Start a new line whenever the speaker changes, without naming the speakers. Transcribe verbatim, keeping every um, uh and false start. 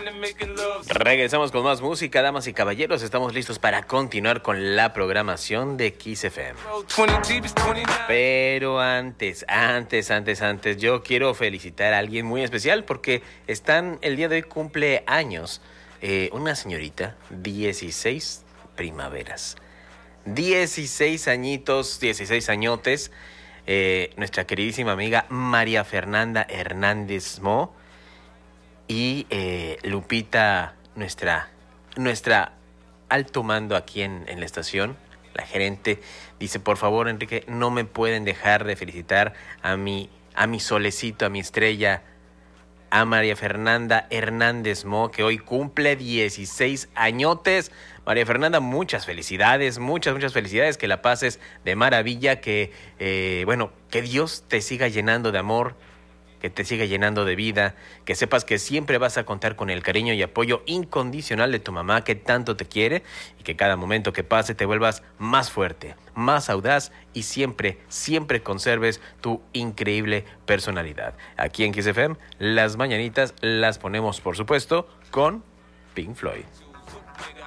Regresamos con más música, damas y caballeros. Estamos listos para continuar con la programación de Kiss F M. Pero antes, antes, antes, antes, yo quiero felicitar a alguien muy especial porque están el día de hoy cumple años eh, una señorita, dieciséis primaveras. dieciséis añitos, dieciséis añotes. Eh, nuestra queridísima amiga María Fernanda Hernández Mo y eh, Lupita, nuestra, nuestra alto mando aquí en, en la estación, la gerente, dice, por favor, Enrique, no me pueden dejar de felicitar a mi, a mi solecito, a mi estrella, a María Fernanda Hernández Mo, que hoy cumple dieciséis añotes. María Fernanda, muchas felicidades, muchas, muchas felicidades, que la pases de maravilla, que, eh, bueno, que Dios te siga llenando de amor, que te siga llenando de vida, que sepas que siempre vas a contar con el cariño y apoyo incondicional de tu mamá, que tanto te quiere, y que cada momento que pase te vuelvas más fuerte, más audaz y siempre, siempre conserves tu increíble personalidad. Aquí en Kiss F M, las mañanitas las ponemos, por supuesto, con Pink Floyd.